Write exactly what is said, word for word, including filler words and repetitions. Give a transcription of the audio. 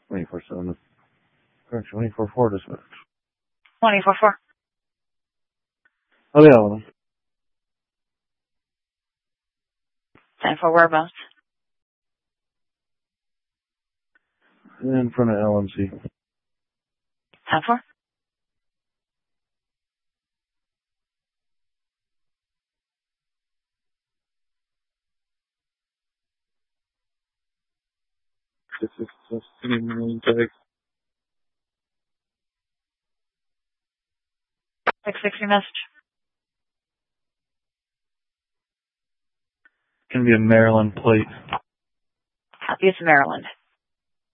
twenty-four seven. twenty-four four dispatch. twenty-four four. Oh, yeah. ten four whereabouts? In front of L M C. ten four? six six six tag. six sixty message. Can be a Maryland plate. Copy, it's Maryland.